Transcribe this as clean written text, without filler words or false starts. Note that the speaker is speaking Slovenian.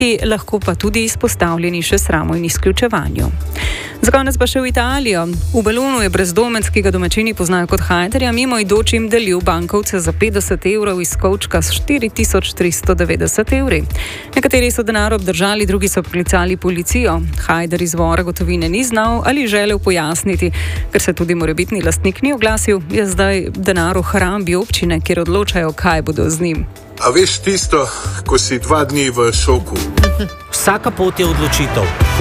lahko pa tudi izpostavljeni še sramu in izključevanju. Za konec pa še v Italijo. V Belunu je brezdomec, ki ga domačini poznajo kot hajterja, mimo idočim delil bankovce za 50 evrov iz kovčka s 4390 evri. Nekateri so denar obdržali, drugi so poklicali policijo. Hajder izvora gotovine ni znal ali želel pojasniti, ker se tudi morebitni lastnik ni oglasil, je zdaj denar v hrambi občine, kjer odločajo, kaj bodo z njim. A veš tisto, ko si 2 dni v šoku? Vsaka pot je odločitev.